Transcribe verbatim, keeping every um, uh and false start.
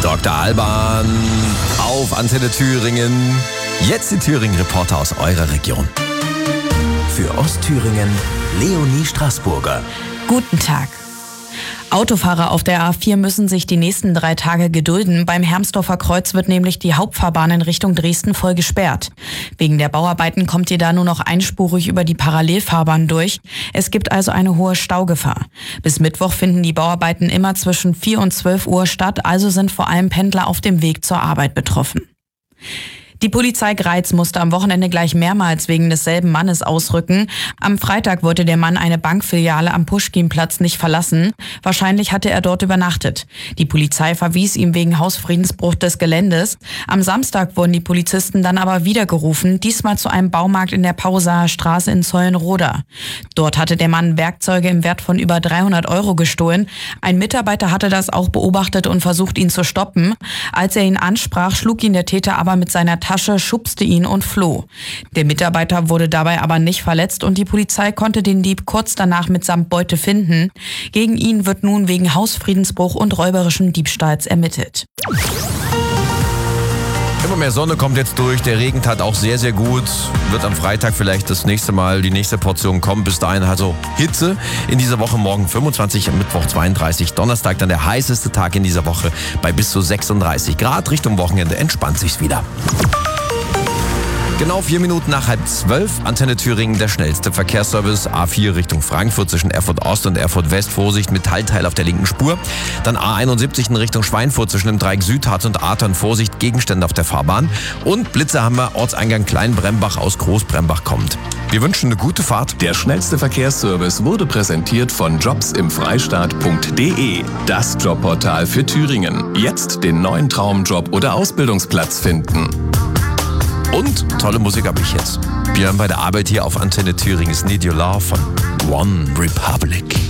Doktor Alban auf Antenne Thüringen. Jetzt die Thüringen-Reporter aus eurer Region. Für Ostthüringen Leonie Straßburger. Guten Tag. Autofahrer auf der A vier müssen sich die nächsten drei Tage gedulden. Beim Hermsdorfer Kreuz wird nämlich die Hauptfahrbahn in Richtung Dresden voll gesperrt. Wegen der Bauarbeiten kommt ihr da nur noch einspurig über die Parallelfahrbahn durch. Es gibt also eine hohe Staugefahr. Bis Mittwoch finden die Bauarbeiten immer zwischen vier und zwölf Uhr statt, also sind vor allem Pendler auf dem Weg zur Arbeit betroffen. Die Polizei Greiz musste am Wochenende gleich mehrmals wegen desselben Mannes ausrücken. Am Freitag wollte der Mann eine Bankfiliale am Puschkinplatz nicht verlassen. Wahrscheinlich hatte er dort übernachtet. Die Polizei verwies ihm wegen Hausfriedensbruch des Geländes. Am Samstag wurden die Polizisten dann aber wieder gerufen, diesmal zu einem Baumarkt in der Pausaer Straße in Zeulenroda. Dort hatte der Mann Werkzeuge im Wert von über dreihundert Euro gestohlen. Ein Mitarbeiter hatte das auch beobachtet und versucht, ihn zu stoppen. Als er ihn ansprach, schlug ihn der Täter aber mit seiner Tasche Tasche, schubste ihn und floh. Der Mitarbeiter wurde dabei aber nicht verletzt und die Polizei konnte den Dieb kurz danach mitsamt Beute finden. Gegen ihn wird nun wegen Hausfriedensbruch und räuberischen Diebstahls ermittelt. Immer mehr Sonne kommt jetzt durch, der Regen tat auch sehr, sehr gut. Wird am Freitag vielleicht das nächste Mal die nächste Portion kommen. Bis dahin also Hitze in dieser Woche, morgen fünfundzwanzig, am Mittwoch zweiunddreißig, Donnerstag dann der heißeste Tag in dieser Woche bei bis zu sechsunddreißig Grad. Richtung Wochenende entspannt sich's wieder. Genau vier Minuten nach halb zwölf, Antenne Thüringen, der schnellste Verkehrsservice. A vier Richtung Frankfurt zwischen Erfurt Ost und Erfurt West. Vorsicht, Metallteil auf der linken Spur. Dann A einundsiebzig in Richtung Schweinfurt zwischen dem Dreieck Südharz und Athern. Vorsicht, Gegenstände auf der Fahrbahn. Und Blitze haben wir, Ortseingang Kleinbrembach aus Großbrembach kommt. Wir wünschen eine gute Fahrt. Der schnellste Verkehrsservice wurde präsentiert von jobs im freistaat punkt de. Das Jobportal für Thüringen. Jetzt den neuen Traumjob oder Ausbildungsplatz finden. Und tolle Musik habe ich jetzt. Wir haben bei der Arbeit hier auf Antenne Thüringen ist Need Your Love von One Republic.